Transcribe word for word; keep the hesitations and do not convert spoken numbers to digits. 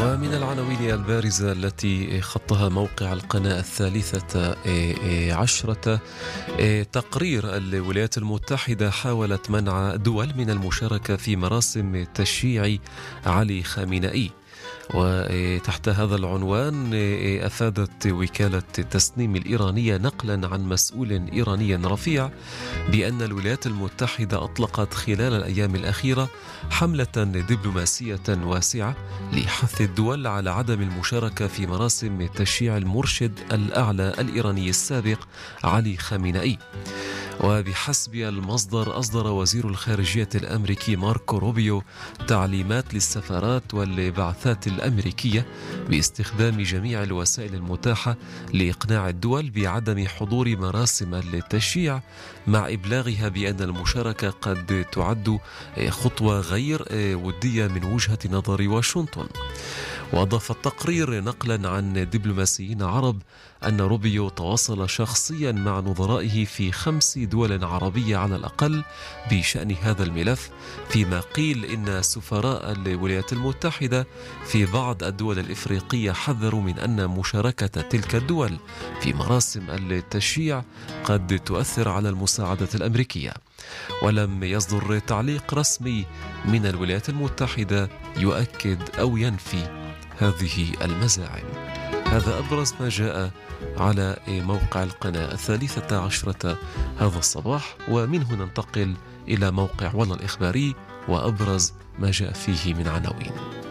ومن العناوين البارزة التي خطها موقع القناة الثالثة عشرة، تقرير الولايات المتحدة حاولت منع دول من المشاركة في مراسم تشييع علي خامنئي. وتحت هذا العنوان أفادت وكالة التسنيم الإيرانية نقلا عن مسؤول إيراني رفيع بأن الولايات المتحدة أطلقت خلال الأيام الأخيرة حملة دبلوماسية واسعة لحث الدول على عدم المشاركة في مراسم تشييع المرشد الأعلى الإيراني السابق علي خامنئي. وبحسب المصدر أصدر وزير الخارجية الأمريكي ماركو روبيو تعليمات للسفارات والبعثات الأمريكية باستخدام جميع الوسائل المتاحة لإقناع الدول بعدم حضور مراسم التشييع، مع إبلاغها بأن المشاركة قد تعد خطوة غير ودية من وجهة نظر واشنطن. وأضاف التقرير نقلا عن دبلوماسيين عرب أن روبيو تواصل شخصيا مع نظرائه في خمس دول عربية على الأقل بشأن هذا الملف، فيما قيل إن سفراء الولايات المتحدة في بعض الدول الإفريقية حذروا من أن مشاركة تلك الدول في مراسم التشييع قد تؤثر على المساعدة الأمريكية. ولم يصدر تعليق رسمي من الولايات المتحدة يؤكد أو ينفي هذه المزاعم. هذا أبرز ما جاء على موقع القناة الثالثة عشرة هذا الصباح، ومنه ننتقل إلى موقع والله الإخباري وأبرز ما جاء فيه من عناوين.